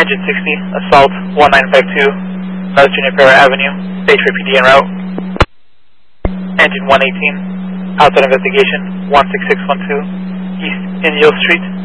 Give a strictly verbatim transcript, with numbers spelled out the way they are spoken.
Engine sixty, assault one nine five two, North Junipero Avenue, stage for P D en route. Engine one eighteen, outside investigation one six six one two, East Indio Street.